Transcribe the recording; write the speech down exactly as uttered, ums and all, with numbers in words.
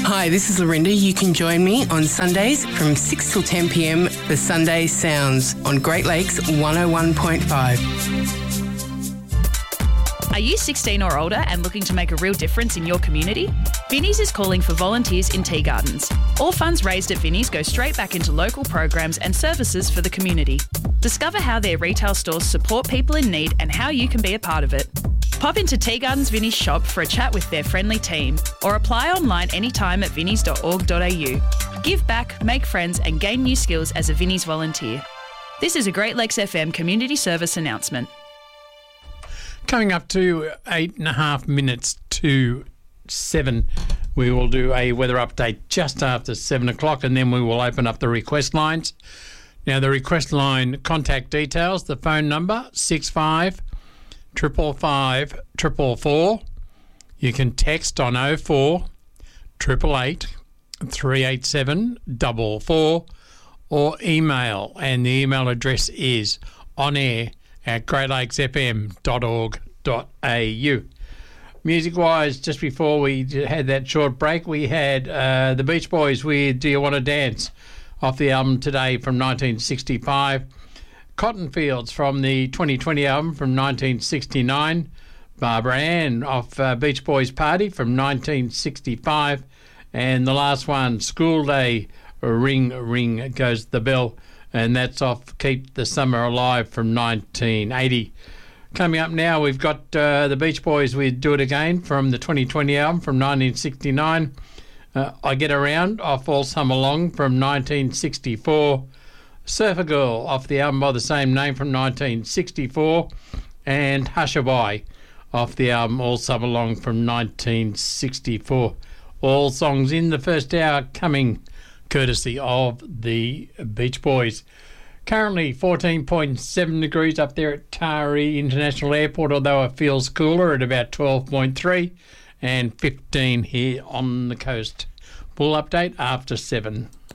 Hi, this is Lorinda. You can join me on Sundays from six till ten p m for Sunday Sounds on Great Lakes one oh one point five. Are you sixteen or older and looking to make a real difference in your community? Vinnie's is calling for volunteers in tea gardens. All funds raised at Vinnie's go straight back into local programs and services for the community. Discover how their retail stores support people in need and how you can be a part of it. Pop into Tea Gardens Vinnie's shop for a chat with their friendly team, or apply online anytime at vinnies dot org dot a u. Give back, make friends and gain new skills as a Vinnie's volunteer. This is a Great Lakes F M community service announcement. Coming up to eight and a half minutes to seven, we will do a weather update just after seven o'clock, and then we will open up the request lines. Now, the request line contact details, the phone number six five triple five triple four. You can text on oh four triple eight three eight seven four four, or email, and the email address is on air at great lakes f m dot org dot a u. Music-wise, just before we had that short break, we had uh, the Beach Boys with Do You Want to Dance off the album Today from nineteen sixty-five. Cotton Fields from the twenty twenty album from nineteen sixty-nine. Barbara Ann off uh, Beach Boys Party from nineteen sixty-five. And the last one, School Day, Ring, Ring Goes the Bell. And that's off Keep the Summer Alive from nineteen eighty. Coming up now, we've got uh, the Beach Boys with Do It Again from the twenty twenty album from nineteen sixty-nine. Uh, I Get Around off All Summer Long from nineteen sixty-four. Surfer Girl off the album by the same name from nineteen sixty-four. And Hushabye off the album All Summer Long from nineteen sixty-four. All songs in the first hour coming courtesy of the Beach Boys. Currently fourteen point seven degrees up there at Taree International Airport, although it feels cooler at about twelve point three, and fifteen here on the coast. Full update after seven.